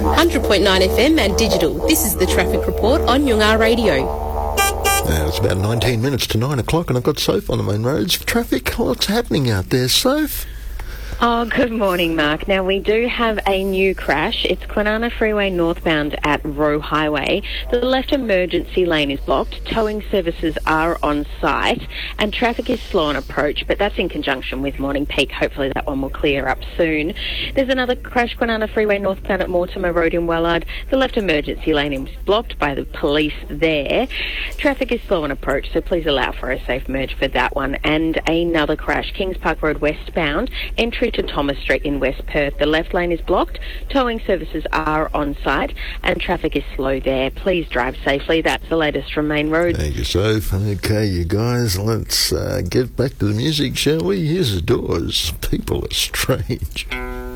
100.9 FM and digital. This is the Traffic Report on Yoongar Radio. Now it's about 19 minutes to 9 o'clock and I've got Soph on the main roads for traffic. What's happening out there, Soph? Oh, good morning, Mark. Now, we do have a new crash. It's Kwinana Freeway northbound at Roe Highway. The left emergency lane is blocked. Towing services are on site and traffic is slow on approach, but that's in conjunction with morning peak. Hopefully that one will clear up soon. There's another crash, Kwinana Freeway northbound at Mortimer Road in Wellard. The left emergency lane is blocked by the police there. Traffic is slow on approach, so please allow for a safe merge for that one. And another crash, Kings Park Road westbound, entry to Thomas Street in West Perth. The left lane is blocked. Towing services are on site and traffic is slow there. Please drive safely. That's the latest from Main Road. Thank you, Soph. Okay, you guys, let's get back to the music, shall we? Here's the Doors. People are strange.